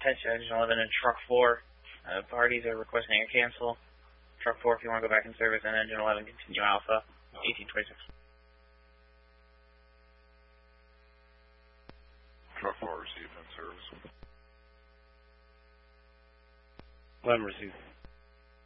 Attention, Engine 11 and Truck 4. Parties are requesting a cancel. Truck 4 if you want to go back in service, and Engine 11 continue Alpha, 1826. Truck 4 received in service. 11 received.